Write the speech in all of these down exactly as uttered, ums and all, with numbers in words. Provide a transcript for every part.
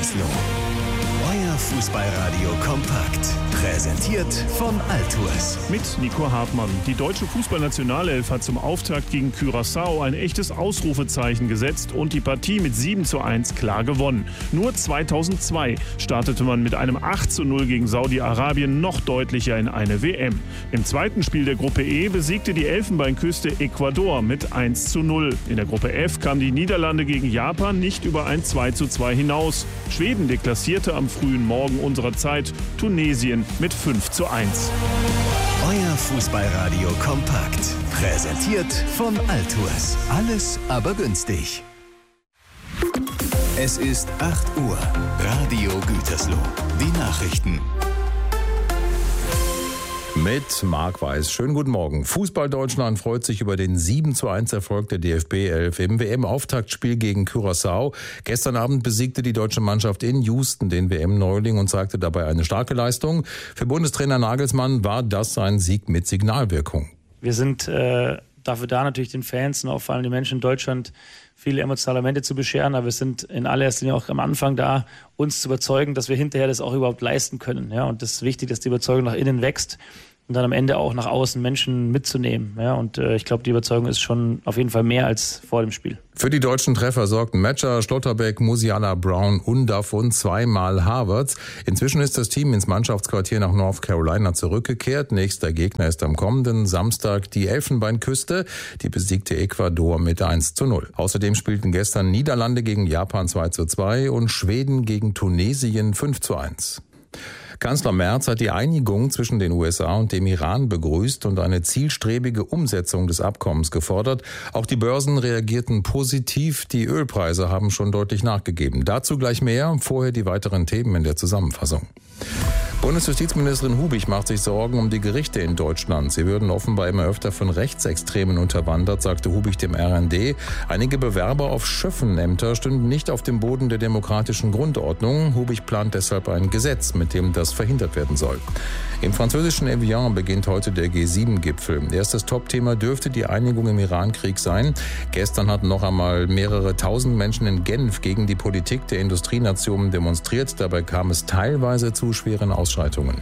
Gütersloh. Euer Fußballradio kompakt. Präsentiert von Altours. Mit Nico Hartmann. Die deutsche Fußballnationalelf hat zum Auftakt gegen Curaçao ein echtes Ausrufezeichen gesetzt und die Partie mit sieben zu eins klar gewonnen. Nur zweitausendzwei startete man mit einem acht zu null gegen Saudi-Arabien noch deutlicher in eine W M. Im zweiten Spiel der Gruppe E besiegte die Elfenbeinküste Ecuador mit eins zu null. In der Gruppe F kamen die Niederlande gegen Japan nicht über ein zwei zu zwei hinaus. Schweden deklassierte am frühen Morgen unserer Zeit Tunesien mit fünf zu eins. Euer Fußballradio kompakt. Präsentiert von Altours. Alles aber günstig. Es ist acht Uhr. Radio Gütersloh. Die Nachrichten. Mit Marc Weiß. Schönen guten Morgen. Fußball Deutschland freut sich über den sieben zu eins Erfolg der D F B elf im W M-Auftaktspiel gegen Curaçao. Gestern Abend besiegte die deutsche Mannschaft in Houston den W M-Neuling und zeigte dabei eine starke Leistung. Für Bundestrainer Nagelsmann war das ein Sieg mit Signalwirkung. Wir sind äh, dafür da, natürlich den Fans und auch vor allem den Menschen in Deutschland viele emotionale Momente zu bescheren, aber wir sind in allererster Linie auch am Anfang da, uns zu überzeugen, dass wir hinterher das auch überhaupt leisten können. Ja, und das ist wichtig, dass die Überzeugung nach innen wächst und dann am Ende auch nach außen Menschen mitzunehmen. Ja, und äh, ich glaube, die Überzeugung ist schon auf jeden Fall mehr als vor dem Spiel. Für die deutschen Treffer sorgten Metscher, Schlotterbeck, Musiala, Brown und davon zweimal Havertz. Inzwischen ist das Team ins Mannschaftsquartier nach North Carolina zurückgekehrt. Nächster Gegner ist am kommenden Samstag die Elfenbeinküste. Die besiegte Ecuador mit eins zu null. Außerdem spielten gestern Niederlande gegen Japan zwei zu zwei und Schweden gegen Tunesien fünf zu eins. Kanzler Merz hat die Einigung zwischen den U S A und dem Iran begrüßt und eine zielstrebige Umsetzung des Abkommens gefordert. Auch die Börsen reagierten positiv. Die Ölpreise haben schon deutlich nachgegeben. Dazu gleich mehr. Vorher die weiteren Themen in der Zusammenfassung. Bundesjustizministerin Hubich macht sich Sorgen um die Gerichte in Deutschland. Sie würden offenbar immer öfter von Rechtsextremen unterwandert, sagte Hubich dem R N D. Einige Bewerber auf Schöffenämter stünden nicht auf dem Boden der demokratischen Grundordnung. Hubich plant deshalb ein Gesetz, mit dem das verhindert werden soll. Im französischen Evian beginnt heute der G sieben Gipfel. Erstes Topthema dürfte die Einigung im Irankrieg sein. Gestern hatten noch einmal mehrere tausend Menschen in Genf gegen die Politik der Industrienationen demonstriert. Dabei kam es teilweise zu schweren Ausschreitungen.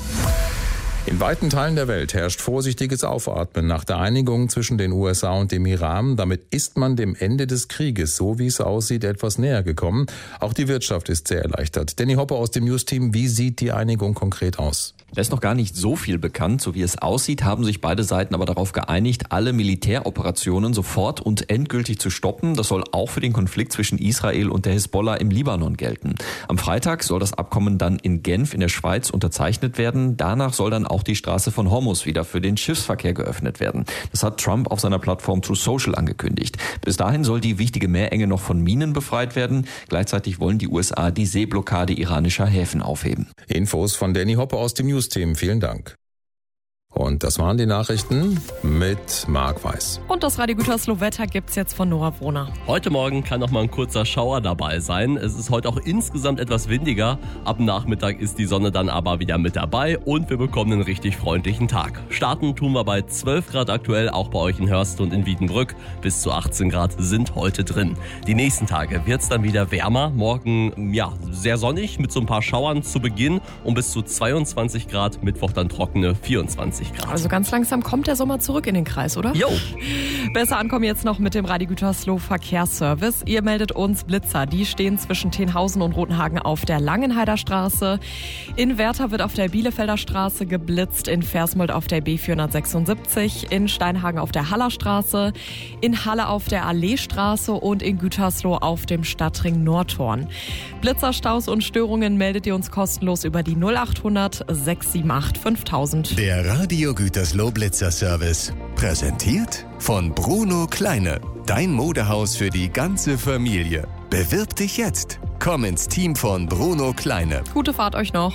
In weiten Teilen der Welt herrscht vorsichtiges Aufatmen nach der Einigung zwischen den U S A und dem Iran. Damit ist man dem Ende des Krieges, so wie es aussieht, etwas näher gekommen. Auch die Wirtschaft ist sehr erleichtert. Danny Hopper aus dem News-Team, wie sieht die Einigung konkret aus? Da ist noch gar nicht so viel bekannt. So wie es aussieht, haben sich beide Seiten aber darauf geeinigt, alle Militäroperationen sofort und endgültig zu stoppen. Das soll auch für den Konflikt zwischen Israel und der Hisbollah im Libanon gelten. Am Freitag soll das Abkommen dann in Genf in der Schweiz unterzeichnet werden. Danach soll dann auch die Straße von Hormuz wieder für den Schiffsverkehr geöffnet werden. Das hat Trump auf seiner Plattform Truth Social angekündigt. Bis dahin soll die wichtige Meerenge noch von Minen befreit werden. Gleichzeitig wollen die U S A die Seeblockade iranischer Häfen aufheben. Infos von Danny Hopper aus dem News Themen. Vielen Dank. Und das waren die Nachrichten mit Marc Weiß. Und das Radio Gütersloh Wetter gibt's jetzt von Noah Wohner. Heute Morgen kann noch mal ein kurzer Schauer dabei sein. Es ist heute auch insgesamt etwas windiger. Ab Nachmittag ist die Sonne dann aber wieder mit dabei und wir bekommen einen richtig freundlichen Tag. Starten tun wir bei zwölf Grad aktuell, auch bei euch in Hörst und in Wiedenbrück. Bis zu achtzehn Grad sind heute drin. Die nächsten Tage wird's dann wieder wärmer. Morgen, ja, sehr sonnig mit so ein paar Schauern zu Beginn und bis zu zweiundzwanzig Grad. Mittwoch dann trockene vierundzwanzig Grad. Also ganz langsam kommt der Sommer zurück in den Kreis, oder? Jo. Besser ankommen jetzt noch mit dem Radio Gütersloh Verkehrsservice. Ihr meldet uns Blitzer. Die stehen zwischen Tenhausen und Rotenhagen auf der Langenheider Straße. In Werther wird auf der Bielefelder Straße geblitzt. In Versmold auf der B vierhundertsechsundsiebzig. In Steinhagen auf der Haller Straße. In Halle auf der Alleestraße und in Gütersloh auf dem Stadtring Nordhorn. Blitzerstaus und Störungen meldet ihr uns kostenlos über die null achthundert sechs sieben acht fünftausend. Der Radio Gütersloh Blitzer Service. Präsentiert von Bruno Kleine. Dein Modehaus für die ganze Familie. Bewirb dich jetzt. Komm ins Team von Bruno Kleine. Gute Fahrt euch noch.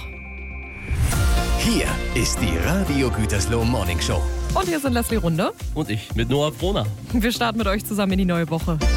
Hier ist die Radio Gütersloh Morning Show. Und hier sind Leslie Runde. Und ich mit Noah Wohner. Wir starten mit euch zusammen in die neue Woche.